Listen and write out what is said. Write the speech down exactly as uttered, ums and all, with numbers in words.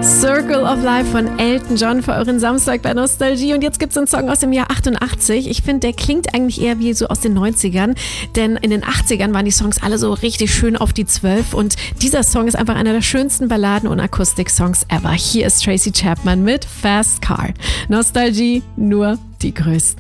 Circle of Life von Elton John für euren Samstag bei Nostalgie. Und jetzt gibt es einen Song aus dem Jahr achtundachtzig. Ich finde, der klingt eigentlich eher wie so aus den neunzigern. Denn in den achtzigern waren die Songs alle so richtig schön auf die Zwölf. Und dieser Song ist einfach einer der schönsten Balladen- und Akustik-Songs ever. Hier ist Tracy Chapman mit Fast Car. Nostalgie, nur die größten